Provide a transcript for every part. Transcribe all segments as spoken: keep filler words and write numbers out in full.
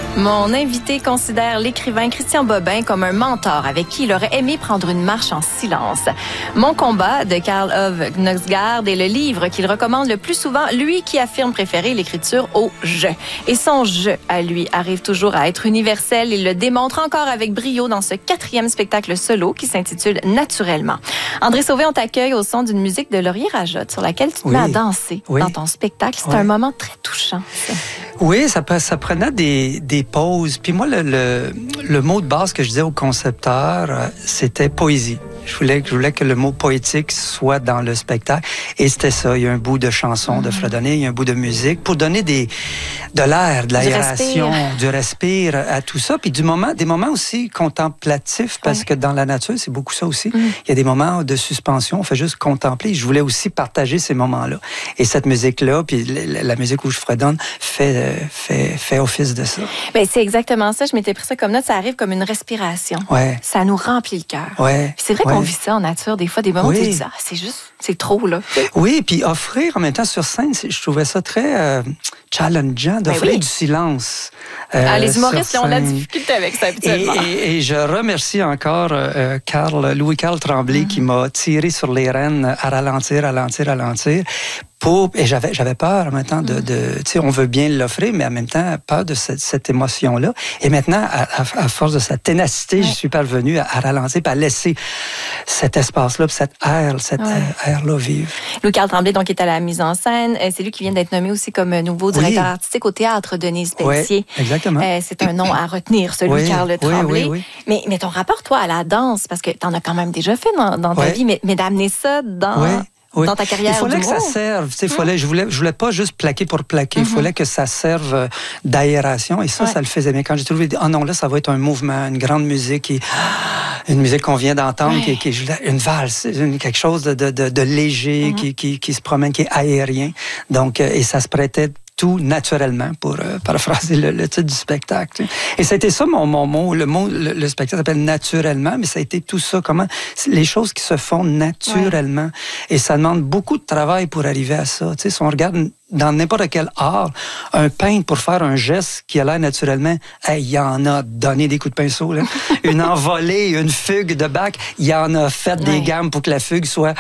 Mon invité considère l'écrivain Christian Bobin comme un mentor avec qui il aurait aimé prendre une marche en silence. Mon combat de Karl Ove Knausgaard est le livre qu'il recommande le plus souvent, lui qui affirme préférer l'écriture au « je ». Et son « je » à lui arrive toujours à être universel. Il le démontre encore avec brio dans ce quatrième spectacle solo qui s'intitule « Naturellement ». André Sauvé, on t'accueille au son d'une musique de Laurier Rajotte sur laquelle tu te oui. mets à danser oui. dans ton spectacle. C'est oui. un moment très touchant, ça. Oui, ça, ça prenait des, des pauses. Puis moi, le, le, le mot de base que je disais au concepteur, c'était poésie. Je voulais, je voulais que le mot poétique soit dans le spectacle. Et c'était ça. Il y a un bout de chanson de fredonner, il y a un bout de musique pour donner des, de l'air, de l'aération, du respire à tout ça. Puis du moment, des moments aussi contemplatifs, parce ouais. que dans la nature, c'est beaucoup ça aussi. Mm. Il y a des moments de suspension, on fait juste contempler. Je voulais aussi partager ces moments-là. Et cette musique-là, puis la, la musique où je fredonne, fait, fait, fait office de ça. Bien, c'est exactement ça. Je m'étais pris ça comme note. Ça arrive comme une respiration. Ouais. Ça nous remplit le cœur. Ouais. Puis c'est vrai ouais. qu'on vit ça en nature. Des fois, des moments oui. où tu dis, ah, c'est juste, c'est trop, là. Oui, puis offrir en même temps sur scène, je trouvais ça très euh, challengeant d'offrir ben oui. du silence. Euh, ah, les humoristes, là, on a de la difficulté avec ça habituellement. Et, et, et je remercie encore euh, Carl, Louis-Carl Tremblay mm-hmm. qui m'a tiré sur les rênes à ralentir, ralentir, ralentir. Pour, et j'avais, j'avais peur en même temps de, de tu sais, on veut bien l'offrir, mais en même temps, peur de cette, cette émotion-là. Et maintenant, à, à, à force de sa ténacité, ouais. je suis parvenu à, à ralentir, puis à laisser cet espace-là, cet air, cette ouais. air-là vivre. Louis-Carl Tremblay, donc, est à la mise en scène. C'est lui qui vient d'être nommé aussi comme nouveau directeur oui. artistique au théâtre Denise Pelletier. Oui, exactement. Euh, c'est un nom à retenir, celui oui, Louis-Carl Tremblay. Oui, oui, oui. Mais, mais ton rapport, toi, à la danse, parce que t'en as quand même déjà fait dans, dans ta oui. vie, mais, mais d'amener ça dans... Oui. Oui. Dans ta carrière. Il fallait que ça serve. Il fallait, je voulais, je voulais pas juste plaquer pour plaquer. Il mm-hmm. fallait que ça serve d'aération. Et ça, ouais. ça le faisait bien. Quand j'ai trouvé, oh non, là, ça va être un mouvement, une grande musique, et, une musique qu'on vient d'entendre, ouais. qui, qui est une valse, une, quelque chose de, de, de, de léger, mm-hmm. qui, qui, qui se promène, qui est aérien. Donc, et ça se prêtait tout naturellement, pour euh, paraphraser le, le titre du spectacle. Et ça a été ça mon, mon mot. Le mot, le, le spectacle s'appelle naturellement, mais ça a été tout ça. Comment les choses qui se font naturellement. Ouais. Et ça demande beaucoup de travail pour arriver à ça. Tu sais, si on regarde dans n'importe quel art, un peintre pour faire un geste qui a l'air naturellement, hey, il y en a donné des coups de pinceau, là. Une envolée, une fugue de bac, il y en a fait ouais. des gammes pour que la fugue soit,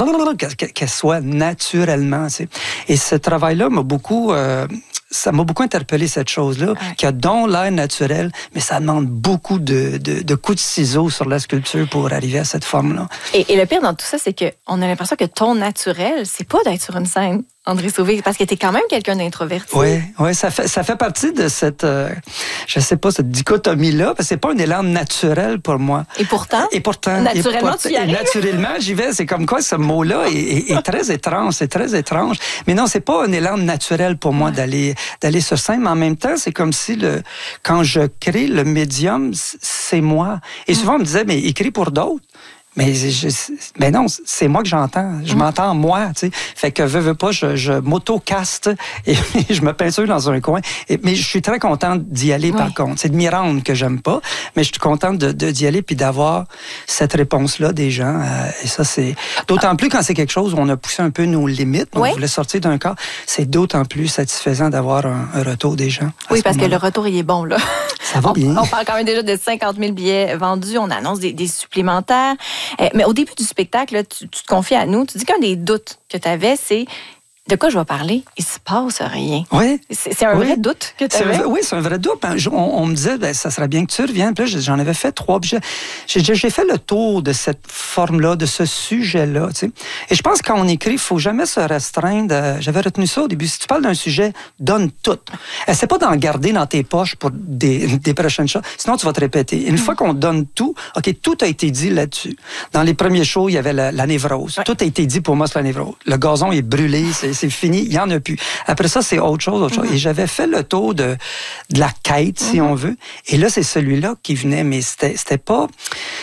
qu'elle soit naturellement. Tu sais. Et ce travail-là m'a beaucoup, euh, ça m'a beaucoup interpellé, cette chose-là, ouais. qui a donc l'air naturel, mais ça demande beaucoup de, de, de coups de ciseaux sur la sculpture pour arriver à cette forme-là. Et, et le pire dans tout ça, c'est qu'on a l'impression que ton naturel, c'est pas d'être sur une scène, André Sauvé, parce que t'es quand même quelqu'un d'introverti. Oui, oui, ça fait, ça fait partie de cette, euh, je sais pas, cette dichotomie-là, parce que c'est pas un élan naturel pour moi. Et pourtant? Et pourtant. Naturellement, et pour, tu y arrives. Naturellement, j'y vais. C'est comme quoi ce mot-là est, est, est très étrange, c'est très étrange. Mais non, c'est pas un élan naturel pour moi ouais. d'aller, d'aller sur scène, mais en même temps, c'est comme si le, quand je crée le médium, c'est moi. Et souvent, on me disait, mais écris pour d'autres. Mais, je, mais non, c'est moi que j'entends. Je mmh. m'entends moi, tu sais. Fait que veux, veux pas, je, je m'auto-caste et je me peinture dans un coin. Et, mais je suis très contente d'y aller, oui. par contre. C'est de m'y rendre que j'aime pas, mais je suis contente de, de, d'y aller puis d'avoir cette réponse-là des gens. Euh, et ça, c'est... D'autant plus quand c'est quelque chose où on a poussé un peu nos limites, oui. on voulait sortir d'un corps, c'est d'autant plus satisfaisant d'avoir un, un retour des gens. Oui, parce moment-là. Que le retour, il est bon, là. Ça va bien. On, on parle quand même déjà de cinquante mille billets vendus. On annonce des, des supplémentaires. Euh, mais au début du spectacle, là, tu, tu te confies à nous. Tu dis qu'un des doutes que tu avais, c'est de quoi je vais parler? Il se passe rien. Oui. C'est, c'est un oui. vrai doute que tu avais? Oui, c'est un vrai doute. On, on me disait, ben, ça serait bien que tu reviennes. Puis là, j'en avais fait trois. J'ai, j'ai, j'ai fait le tour de cette forme-là, de ce sujet-là. Tu sais. Et je pense que quand on écrit, il ne faut jamais se restreindre. À, j'avais retenu ça au début. Si tu parles d'un sujet, donne tout. Essaie pas d'en garder dans tes poches pour des, des prochaines choses. Sinon, tu vas te répéter. Une mmh. fois qu'on donne tout, OK, tout a été dit là-dessus. Dans les premiers shows, il y avait la, la névrose. Ouais. Tout a été dit pour moi, c'est la névrose. Le gazon est brûlé, c'est c'est fini, il n'y en a plus. Après ça, c'est autre chose, autre chose. Mm-hmm. Et j'avais fait le tour de, de la quête, si mm-hmm. on veut. Et là, c'est celui-là qui venait, mais c'était, c'était pas...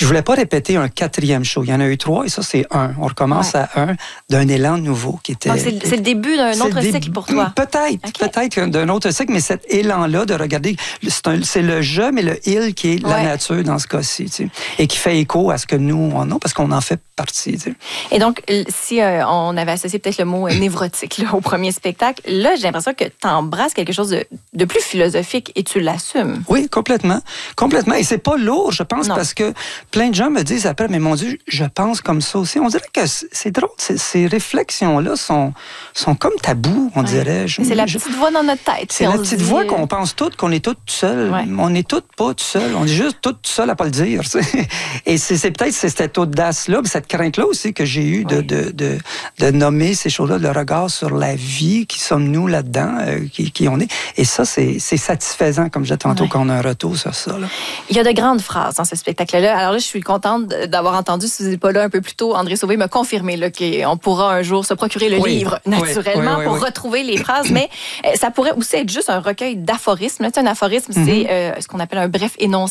je voulais pas répéter un quatrième show. Il y en a eu trois et ça, c'est un. On recommence ouais. à un d'un élan nouveau qui était... Donc, c'est, c'est le début d'un autre cycle début, pour toi? Peut-être, okay. peut-être d'un autre cycle, mais cet élan-là de regarder, c'est, un, c'est le je, mais le il qui est ouais. la nature dans ce cas-ci, tu sais, et qui fait écho à ce que nous, on a, parce qu'on en fait partie. Tu sais. Et donc, si euh, on avait associé peut-être le mot euh, névrotique là, au premier spectacle, là, j'ai l'impression que tu embrasses quelque chose de, de plus philosophique et tu l'assumes. Oui, complètement. Complètement. Et c'est pas lourd, je pense, non. parce que plein de gens me disent après, mais mon Dieu, je pense comme ça aussi. On dirait que c'est drôle. C'est, ces réflexions-là sont, sont comme tabous, on ouais. dirait. Je, c'est la je, petite voix dans notre tête. C'est la petite dit... voix qu'on pense toutes, qu'on est toutes seules. Ouais. On n'est toutes pas tout seules. On est juste toutes seules à pas le dire. Et c'est, c'est peut-être c'est cette audace-là, cette crainte-là aussi que j'ai eue de, oui. de, de, de nommer ces choses-là, le regard sur la vie, qui sommes-nous là-dedans, euh, qui, qui on est. Et ça, c'est, c'est satisfaisant, comme je disais tantôt, oui. qu'on a un retour sur ça. Là. Il y a de grandes phrases dans ce spectacle-là. Alors là, je suis contente d'avoir entendu, si vous n'êtes pas là un peu plus tôt, André Sauvé me confirmer là, qu'on pourra un jour se procurer le oui. livre, naturellement, oui. Oui, oui, pour oui. retrouver les phrases. Mais euh, ça pourrait aussi être juste un recueil d'aphorismes. Là, un aphorisme, mm-hmm. c'est euh, ce qu'on appelle un bref énoncé